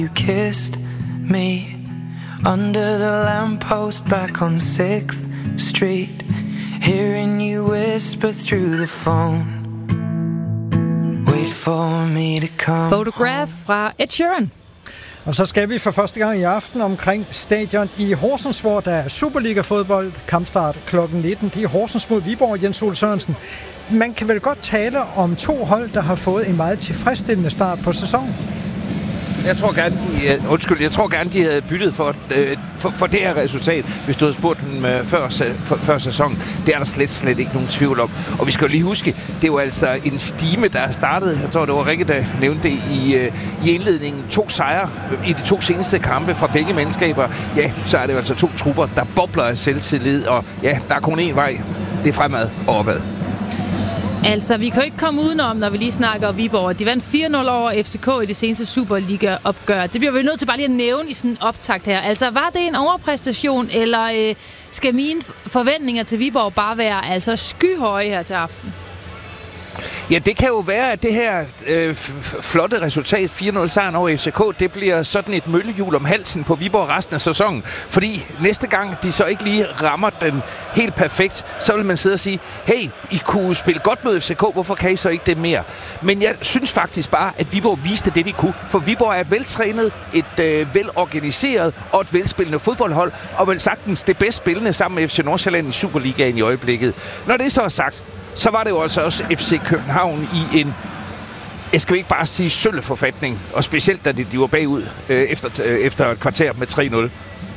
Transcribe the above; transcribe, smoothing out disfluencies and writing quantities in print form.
You kissed me under the lamppost back on 6th Street, hearing you whisper through the phone. Wait for me to come. Photograph fra Ed Sheeran. Og så skal vi for første gang i aften omkring stadion i Horsens, hvor der er Superliga-fodbold, kampstart kl. 19. Det er Horsens mod Viborg, Jens Ole Sørensen. Man kan vel godt tale om to hold, der har fået en meget tilfredsstillende start på sæsonen. Jeg tror gerne, de havde byttet for det her resultat, hvis du havde spurgt dem før sæsonen. Det er der slet ikke nogen tvivl om. Og vi skal jo lige huske, det er jo altså en stime, der er startet. Jeg tror, det var Rikke, der nævnte det i indledningen. 2 sejre i de 2 seneste kampe fra begge mandskaber. Ja, så er det jo altså 2 trupper, der bobler af selvtillid. Og ja, der er kun én vej. Det er fremad og opad. Altså, vi kan jo ikke komme udenom, når vi lige snakker om Viborg. De vandt 4-0 over FCK i det seneste Superliga-opgør. Det bliver vi nødt til bare lige at nævne i sådan en optakt her. Altså, var det en overpræstation, eller skal mine forventninger til Viborg bare være skyhøje her til aften? Ja, det kan jo være, at det her flotte resultat, 4-0 sejren over FCK, det bliver sådan et møllehjul om halsen på Viborg resten af sæsonen. Fordi næste gang de så ikke lige rammer den helt perfekt, så vil man sidde og sige, hey, I kunne spille godt mod FCK, hvorfor kan I så ikke det mere? Men jeg synes faktisk bare, at Viborg viste det, de kunne. For Viborg er et veltrænet, et velorganiseret og et velspillende fodboldhold, og vel sagtens det bedst spillende sammen med FC Nordsjælland i Superligaen i øjeblikket. Når det så er sagt, så var det jo altså også FC København i en, jeg skal ikke bare sige sølleforfatning, og specielt da de var bagud efter et kvarter med 3-0.